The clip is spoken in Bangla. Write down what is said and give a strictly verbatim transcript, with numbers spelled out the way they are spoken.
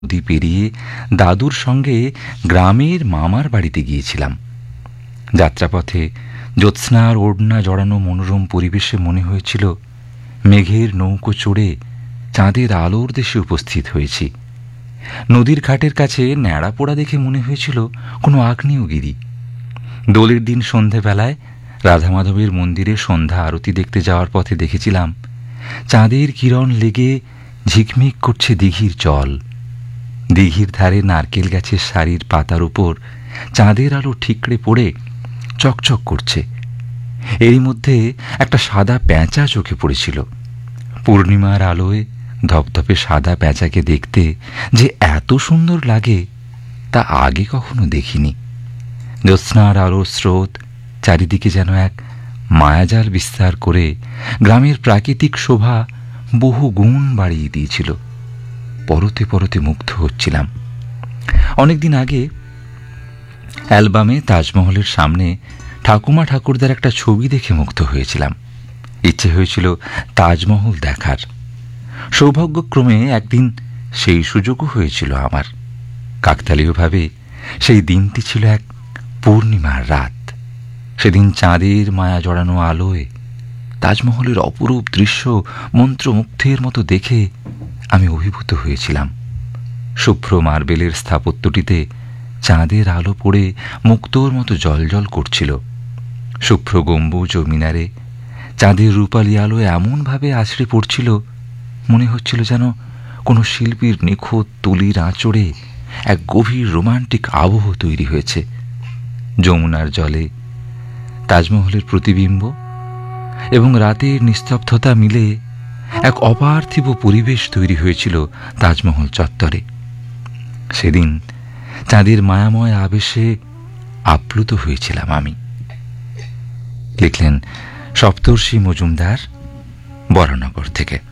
নদী পেরিয়ে দাদুর সঙ্গে গ্রামের মামার বাড়িতে গিয়েছিলাম। যাত্রাপথে জ্যোৎস্নার ওড়না জড়ানো মনোরম পরিবেশে মনে হয়েছিল মেঘের নৌকো চড়ে চাঁদের আলোর দেশে উপস্থিত হয়েছি। নদীর ঘাটের কাছে ন্যাড়া পোড়া দেখে মনে হয়েছিল কোনো আগ্নেয়গিরি। দোলের দিন সন্ধেবেলায় রাধা মাধবের মন্দিরে সন্ধ্যা আরতি দেখতে যাওয়ার পথে দেখেছিলাম চাঁদের কিরণ লেগে ঝিকমিক করছে দিঘির জল। দিঘির ধারে নারকেল গাছের সারির পাতার উপর চাঁদের আলো ঠিকরে পড়ে চকচক করছে। এরই মধ্যে একটা সাদা পেঁচা চোখে পড়েছিল। পূর্ণিমার আলোয় ধপধপে সাদা পেঁচাকে দেখতে যে এত সুন্দর লাগে তা আগে কখনো দেখিনি। জ্যোৎস্নার আলোর স্রোত চারিদিকে যেন এক মায়াজাল বিস্তার করে গ্রামের প্রাকৃতিক শোভা বহু গুণ বাড়িয়ে দিয়েছিল। পরতে পরতে মুগ্ধ হচ্ছিলাম। অনেকদিন আগে অ্যালবামে তাজমহলের সামনে ঠাকুমা ঠাকুরদার একটা ছবি দেখে মুগ্ধ হয়েছিলাম। ইচ্ছে হয়েছিল তাজমহল দেখার। সৌভাগ্যক্রমে একদিন সেই সুযোগও হয়েছিল আমার। কাকতালীয়ভাবে সেই দিনটি ছিল এক পূর্ণিমার রাত। সেদিন চাঁদের মায়া জড়ানো আলোয় তাজমহলের অপরূপ দৃশ্য মন্ত্রমুগ্ধের মতো দেখে আমি অভিভূত হয়েছিলাম। শুভ্র মার্বেলের স্থাপত্যটিতে চাঁদের আলো পড়ে মুক্তোর মতো জলজল করছিল। শুভ্র গম্বুজ ও মিনারে চাঁদের রূপালী আলো এমনভাবে আছড়ে পড়ছিল, মনে হচ্ছিল যেন কোনো শিল্পীর নিখুঁত তুলির আঁচড়ে এক গভীর রোমান্টিক আবহ তৈরি হয়েছে। যমুনার জলে তাজমহলের প্রতিবিম্ব এবং রাতের নিস্তব্ধতা মিলে এক অপার্থিব পরিবেশ তৈরি হয়েছিল তাজমহল চত্বরে। সেদিন চাঁদের মায়াময় আবেশে আপ্লুত হয়েছিলাম আমি। লিখলেন সপ্তর্ষি মজুমদার, বরানগর থেকে।